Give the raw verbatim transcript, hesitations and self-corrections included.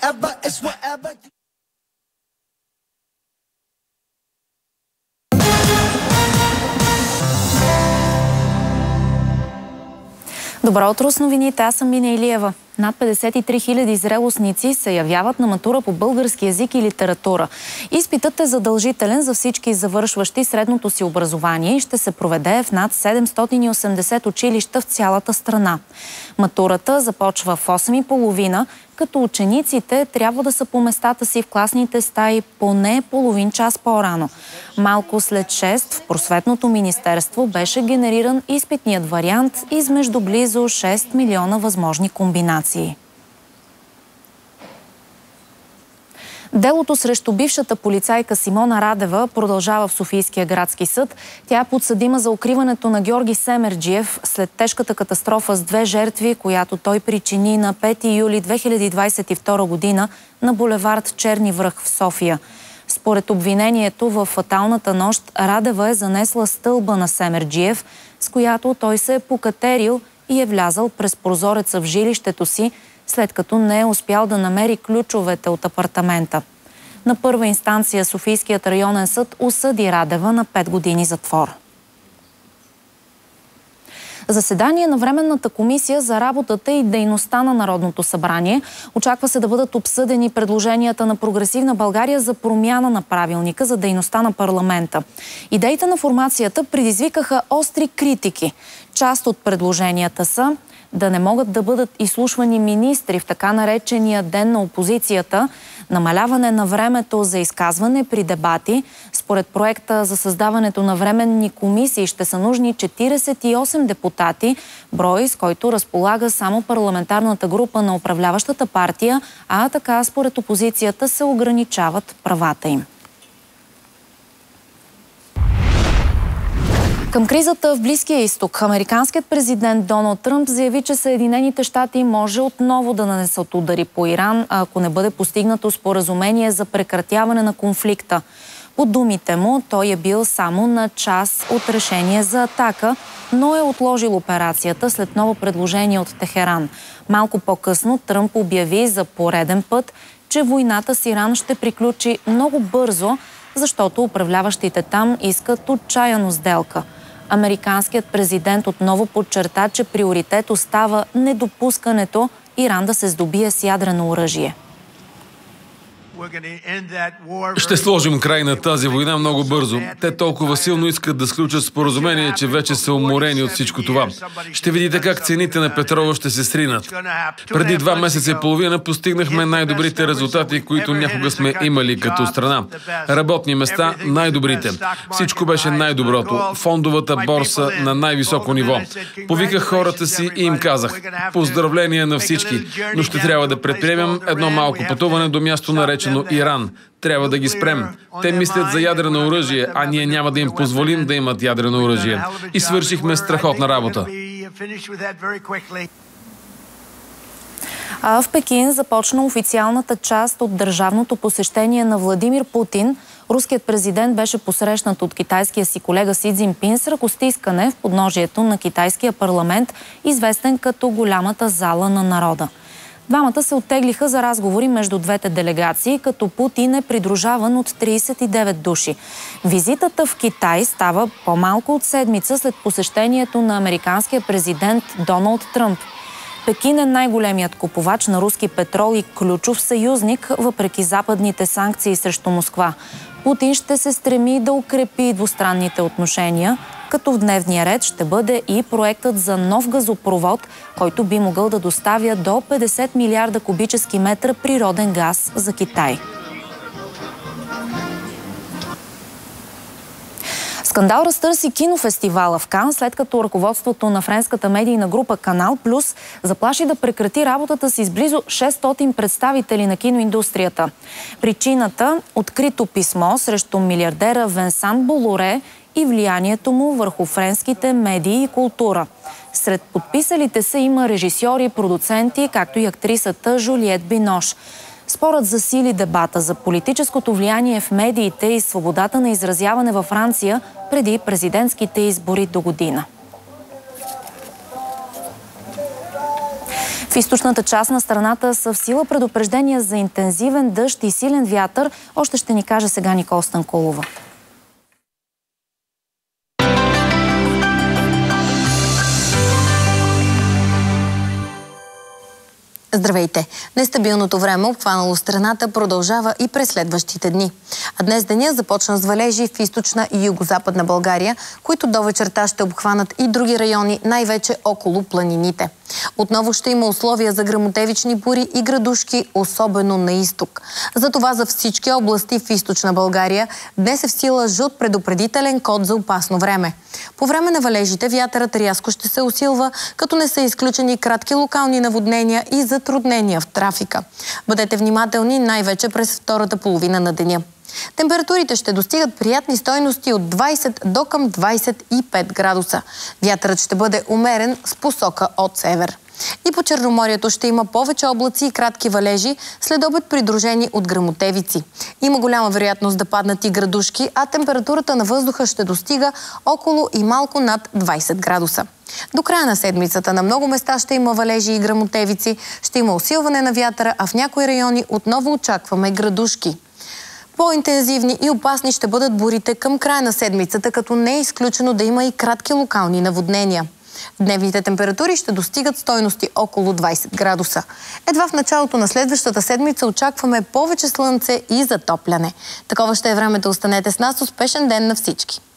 Добро утро с новините, аз съм Мина Илиева. Над петдесет и три хиляди зрелостници се явяват на матура по български език и литература. Изпитът е задължителен за всички завършващи средното си образование и ще се проведе в над седемстотин и осемдесет училища в цялата страна. Матурата започва в осем и половина, като учениците трябва да са по местата си в класните стаи поне половин час по-рано. Малко след шест в Просветното министерство беше генериран изпитният вариант измежду близо шест милиона възможни комбинации. Делото срещу бившата полицайка Симона Радева продължава в Софийския градски съд. Тя е подсъдима за укриването на Георги Семерджиев след тежката катастрофа с две жертви, която той причини на пети юли две хиляди двадесет и втора година на булевард Черни връх в София. Според обвинението, в фаталната нощ Радева е занесла стълба на Семерджиев, с която той се е покатерил и е влязал през прозореца в жилището си, след като не е успял да намери ключовете от апартамента. На първа инстанция Софийският районен съд осъди Радева на пет години затвор. Заседание на Временната комисия за работата и дейността на Народното събрание. Очаква се да бъдат обсъдени предложенията на Прогресивна България за промяна на правилника за дейността на парламента. Идеите на формацията предизвикаха остри критики. Част от предложенията са да не могат да бъдат изслушвани министри в така наречения ден на опозицията, намаляване на времето за изказване при дебати. Според проекта за създаването на временни комисии ще са нужни четиридесет и осем депутати, брой с който разполага само парламентарната група на управляващата партия, а така според опозицията се ограничават правата им. Към кризата в Близкия изток, американският президент Доналд Тръмп заяви, че Съединените щати може отново да нанесат удари по Иран, ако не бъде постигнато споразумение за прекратяване на конфликта. По думите му, той е бил само на час от решение за атака, но е отложил операцията след ново предложение от Техеран. Малко по-късно Тръмп обяви за пореден път, че войната с Иран ще приключи много бързо, защото управляващите там искат отчаяно сделка. Американският президент отново подчерта, че приоритет остава недопускането Иран да се здобие с ядрено оръжие. Ще сложим край на тази война много бързо. Те толкова силно искат да сключат споразумение, че вече са уморени от всичко това. Ще видите как цените на петрола ще се сринат. Преди два месеца и половина постигнахме най-добрите резултати, които някога сме имали като страна. Работни места – най-добрите. Всичко беше най-доброто. Фондовата борса на най-високо ниво. Повиках хората си и им казах: поздравления на всички, но ще трябва да предприемем едно малко пътуване до място наречено Иран. Трябва да ги спрем. Те мислят за ядрено оръжие, а ние няма да им позволим да имат ядрено оръжие. И свършихме страхотна работа. А в Пекин започна официалната част от държавното посещение на Владимир Путин. Руският президент беше посрещнат от китайския си колега Си Цзинпин с ръкостискане в подножието на китайския парламент, известен като голямата зала на народа. Двамата се оттеглиха за разговори между двете делегации, като Путин е придружаван от тридесет и девет души. Визитата в Китай става по-малко от седмица след посещението на американския президент Доналд Тръмп. Пекин е най-големият купувач на руски петрол и ключов съюзник, въпреки западните санкции срещу Москва. Путин ще се стреми да укрепи двустранните отношения, като в дневния ред ще бъде и проектът за нов газопровод, който би могъл да доставя до петдесет милиарда кубически метра природен газ за Китай. Скандал разтърси кинофестивала в Кан, след като ръководството на френската медийна група Канал Плюс заплаши да прекрати работата си с близо шестстотин представители на киноиндустрията. Причината – открито писмо срещу милиардера Венсан Болоре и влиянието му върху френските медии и култура. Сред подписалите се има режисьори, продуценти, както и актрисата Жулиет Бинош. Спорът засили дебата за политическото влияние в медиите и свободата на изразяване във Франция преди президентските избори до година. В източната част на страната са в сила предупреждения за интензивен дъжд и силен вятър. Още ще ни каже сега Никола Станкулова. Здравейте! Нестабилното време, обхванало страната, продължава и през следващите дни. А днес деня започна с валежи в източна и югозападна България, които до вечерта ще обхванат и други райони, най-вече около планините. Отново ще има условия за гръмотевични бури и градушки, особено на изток. Затова за всички области в източна България днес е в сила жълт предупредителен код за опасно време. По време на валежите вятърът рязко ще се усилва, като не са изключени кратки локални наводнения и затруднения в трафика. Бъдете внимателни най-вече през втората половина на деня. Температурите ще достигат приятни стойности от двайсет до към двайсет и пет градуса. Вятърът ще бъде умерен с посока от север. И по Черноморието ще има повече облаци и кратки валежи, следобед придружени от гръмотевици. Има голяма вероятност да паднат и градушки, а температурата на въздуха ще достига около и малко над двайсет градуса. До края на седмицата на много места ще има валежи и гръмотевици, ще има усилване на вятъра, а в някои райони отново очакваме градушки. По-интензивни и опасни ще бъдат бурите към края на седмицата, като не е изключено да има и кратки локални наводнения. Дневните температури ще достигат стойности около двайсет градуса. Едва в началото на следващата седмица очакваме повече слънце и затопляне. Такова ще е времето. Останете с нас. Успешен ден на всички!